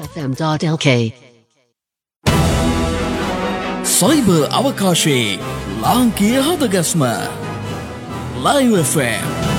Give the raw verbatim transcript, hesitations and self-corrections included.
F M dot L K. Cyber අවකාශයේ ලාංකීය හදගස්ම Live F M